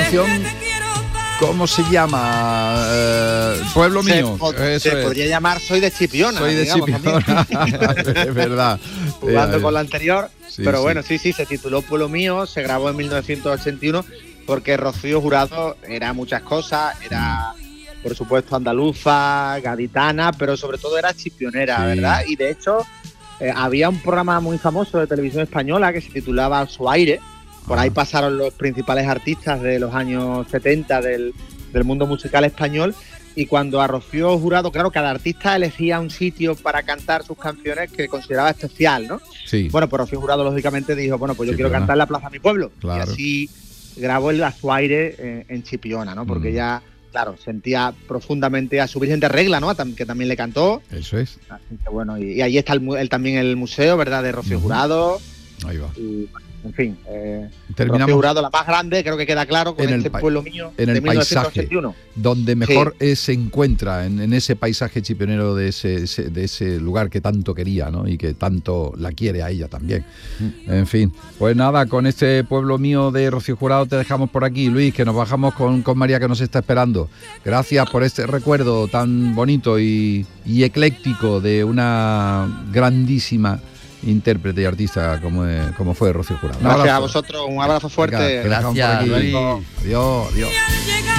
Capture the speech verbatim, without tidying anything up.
canción, ¿cómo se llama? Eh, Pueblo se mío. pod- Eso se es. podría llamar Soy de Chipiona. Soy de digamos, Chipiona. Es verdad. jugando Eh, con la anterior. sí, pero sí. bueno, sí, sí, se tituló Pueblo Mío, se grabó en mil novecientos ochenta y uno, porque Rocío Jurado era muchas cosas, era por supuesto andaluza, gaditana, pero sobre todo era chipionera, Sí. ¿verdad? Y de hecho eh, había un programa muy famoso de televisión española que se titulaba Su Aire. Por ahí Ah. pasaron los principales artistas de los años setenta del, del mundo musical español. Y cuando a Rocío Jurado, claro, cada artista elegía un sitio para cantar sus canciones que consideraba especial, ¿no? Sí. Bueno, pues Rocío Jurado lógicamente dijo, bueno, pues yo quiero Chipiona. cantar en la Plaza de mi pueblo. Claro. Y así grabó el A Su Aire en, en Chipiona, ¿no? Porque Mm. ella, claro, sentía profundamente a su Virgen de Regla, ¿no? Tam- Que también le cantó. Eso es. Así que bueno, y, y ahí está el, mu- el- también el museo, ¿verdad? De Rocío Ujú. Jurado. Ahí va. Y, en fin, eh, Terminamos Rocío Jurado, la más grande, creo que queda claro, con en el este pa- pueblo mío en de el mil novecientos ochenta y uno. donde mejor eh, se encuentra, en, en ese paisaje chipionero de ese, ese- de ese lugar que tanto quería, ¿no? Y que tanto la quiere a ella también. En fin, pues nada, con este Pueblo Mío de Rocío Jurado te dejamos por aquí, Luis, que nos bajamos con, con María, que nos está esperando. Gracias por este recuerdo tan bonito y, y ecléctico de una grandísima intérprete y artista como, eh, como fue Rocío Jurado. Un Gracias a abrazo. vosotros, un abrazo fuerte. Venga, te dejamos por Gracias, aquí. Luis. Adiós, adiós.